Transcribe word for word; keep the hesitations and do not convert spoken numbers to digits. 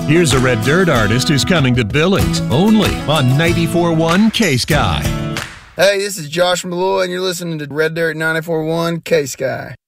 Here's a Red Dirt artist who's coming to Billings, only on ninety-four point one K-Sky. Hey, this is Josh Malloy, and you're listening to Red Dirt ninety-four point one K-Sky.